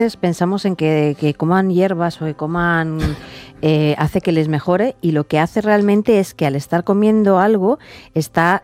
pensamos en que coman hierbas o que coman hace que les mejore, y lo que hace realmente es que al estar comiendo algo está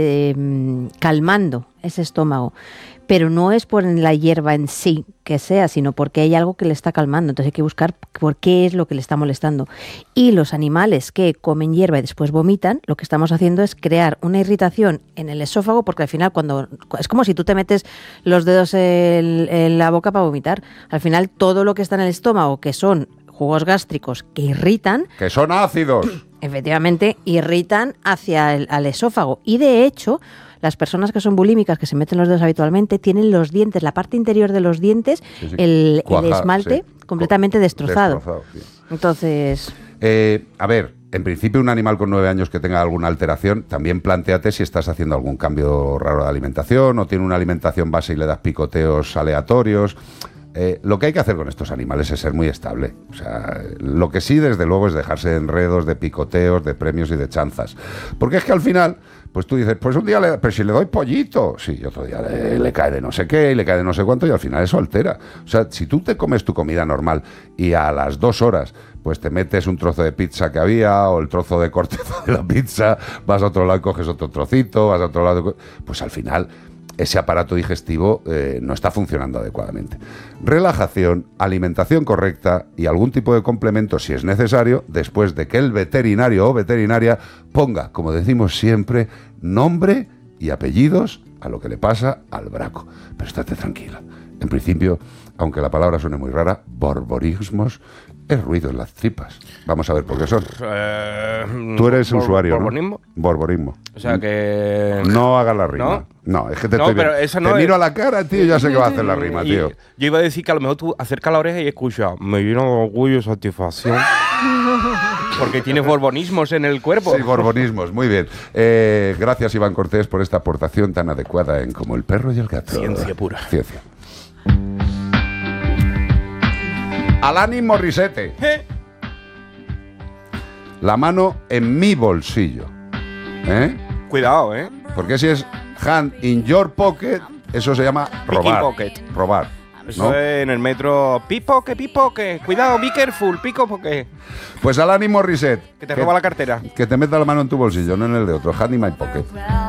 calmando ese estómago. Pero no es por la hierba en sí que sea, sino porque hay algo que le está calmando. Entonces hay que buscar por qué es lo que le está molestando. Y los animales que comen hierba y después vomitan, lo que estamos haciendo es crear una irritación en el esófago, porque al final es como si tú te metes los dedos en la boca para vomitar. Al final todo lo que está en el estómago, que son jugos gástricos que irritan... ¡Que son ácidos! Efectivamente, irritan hacia al esófago. Y de hecho, las personas que son bulímicas, que se meten los dedos habitualmente, tienen los dientes, la parte interior de los dientes, el esmalte completamente destrozado. Sí. Entonces... a ver, en principio un animal con 9 años que tenga alguna alteración, también plantéate si estás haciendo algún cambio raro de alimentación o tiene una alimentación base y le das picoteos aleatorios. Lo que hay que hacer con estos animales es ser muy estable. O sea, lo que sí, desde luego, es dejarse de enredos, de picoteos, de premios y de chanzas. Porque es que al final, pues tú dices, pues un día, pero si le doy pollito, sí, y otro día le cae de no sé qué, y le cae de no sé cuánto, y al final eso altera. O sea, si tú te comes tu comida normal y a las 2 horas pues te metes un trozo de pizza que había o el trozo de corteza de la pizza, vas a otro lado y coges otro trocito, vas a otro lado, pues al final ese aparato digestivo no está funcionando adecuadamente. Relajación, alimentación correcta y algún tipo de complemento si es necesario, después de que el veterinario o veterinaria ponga, como decimos siempre, nombre y apellidos a lo que le pasa al braco. Pero estate tranquila. En principio, aunque la palabra suene muy rara, borborismos es ruido en las tripas. Vamos a ver por qué son. Tú eres usuario, ¿borborismo? ¿no? Borborismo. O sea que... No hagas la rima. No, es que te miro a la cara, tío, y ya sé que va a hacer la rima, tío. Yo iba a decir que a lo mejor tú acercas la oreja y escuchas, me llena de orgullo y satisfacción. Porque tienes borbonismos en el cuerpo. Sí, borbonismos, muy bien. Gracias, Iván Cortés, por esta aportación tan adecuada en Como el perro y el gato. Ciencia pura. Ciencia. Alanis Morissette. La mano en mi bolsillo. Cuidado, Porque si es hand in your pocket, eso se llama robar. Pocket. Robar. Eso es en el metro. Pipoque. Cuidado, be careful, pipoque. Pues Alanis Morissette. Que te roba la cartera. Que te meta la mano en tu bolsillo, no en el de otro. Hand in my pocket.